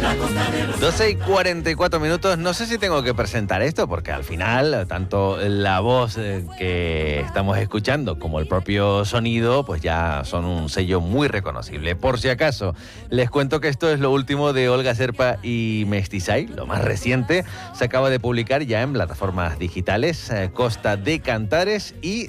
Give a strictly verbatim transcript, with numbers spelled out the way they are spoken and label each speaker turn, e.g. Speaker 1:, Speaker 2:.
Speaker 1: doce y cuarenta y cuatro minutos. No sé si tengo que presentar esto, porque al final, tanto la voz eh, que estamos escuchando como el propio sonido, pues ya son un sello muy reconocible. Por si acaso, les cuento que esto es lo último de Olga Serpa y Mestizay, lo más reciente. Se acaba de publicar ya en plataformas digitales, eh, Costa de Cantares, y